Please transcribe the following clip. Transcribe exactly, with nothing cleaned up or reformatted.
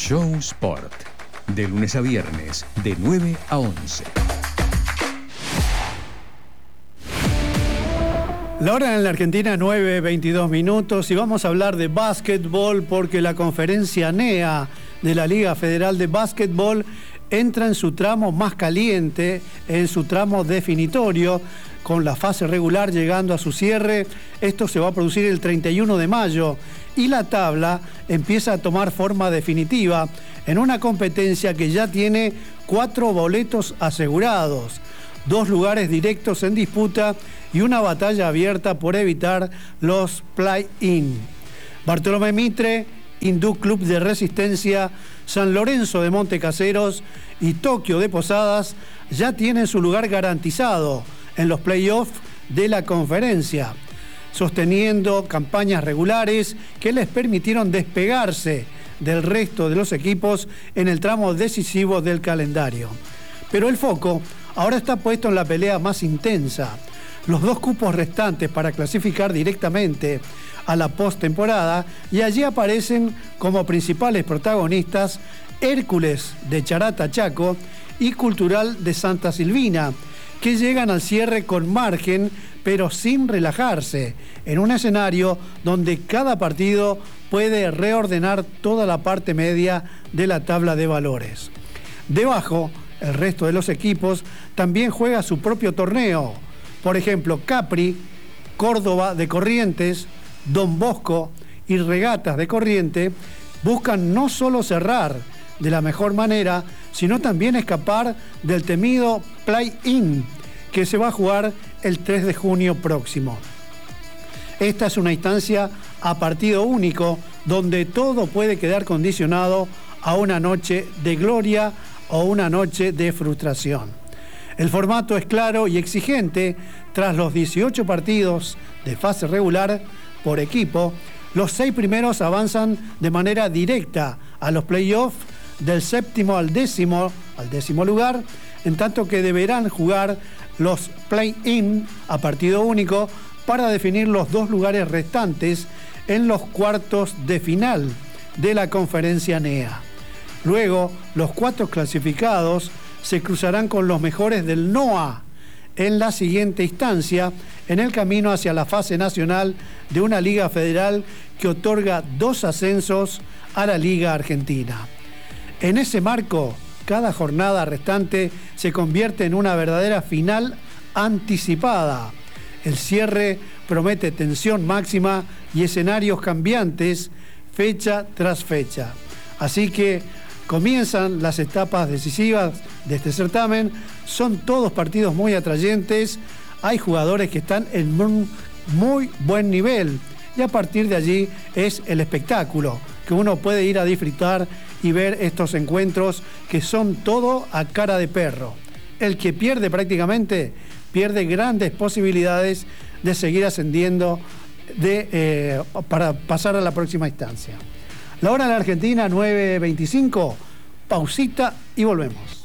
Show Sport, de lunes a viernes, de nueve a once. La hora en la Argentina, nueve veintidós minutos, y vamos a hablar de básquetbol porque la conferencia N E A de la Liga Federal de Básquetbol entra en su tramo más caliente, en su tramo definitorio, con la fase regular llegando a su cierre. Esto se va a producir el treinta y uno de mayo y la tabla empieza a tomar forma definitiva en una competencia que ya tiene cuatro boletos asegurados, dos lugares directos en disputa y una batalla abierta por evitar los play-in. Bartolomé Mitre, Hindú Club de Resistencia, San Lorenzo de Montecaseros y Tokio de Posadas ya tienen su lugar garantizado en los playoffs de la conferencia, sosteniendo campañas regulares que les permitieron despegarse del resto de los equipos en el tramo decisivo del calendario. Pero el foco ahora está puesto en la pelea más intensa. Los dos cupos restantes para clasificar directamente a la postemporada, y allí aparecen como principales protagonistas Hércules de Charata Chaco y Cultural de Santa Silvina, que llegan al cierre con margen pero sin relajarse, en un escenario donde cada partido puede reordenar toda la parte media de la tabla de valores. Debajo, el resto de los equipos también juega su propio torneo. Por ejemplo, Capri, Córdoba de Corrientes, Don Bosco y Regatas de Corriente buscan no solo cerrar de la mejor manera, sino también escapar del temido play-in que se va a jugar el tres de junio próximo. Esta es una instancia a partido único donde todo puede quedar condicionado a una noche de gloria o una noche de frustración. El formato es claro y exigente. Tras los dieciocho partidos de fase regular por equipo, los seis primeros avanzan de manera directa a los playoffs del séptimo al décimo, al décimo lugar, en tanto que deberán jugar los play-in a partido único para definir los dos lugares restantes en los cuartos de final de la conferencia N E A. Luego, los cuatro clasificados se cruzarán con los mejores del N O A en la siguiente instancia, en el camino hacia la fase nacional de una liga federal que otorga dos ascensos a la Liga Argentina. En ese marco, cada jornada restante se convierte en una verdadera final anticipada. El cierre promete tensión máxima y escenarios cambiantes fecha tras fecha. Así que comienzan las etapas decisivas de este certamen. Son todos partidos muy atrayentes. Hay jugadores que están en un muy buen nivel. Y a partir de allí es el espectáculo que uno puede ir a disfrutar y ver estos encuentros que son todo a cara de perro. El que pierde prácticamente pierde grandes posibilidades de seguir ascendiendo de, eh, para pasar a la próxima instancia. La hora en la Argentina, nueve veinticinco, pausita y volvemos.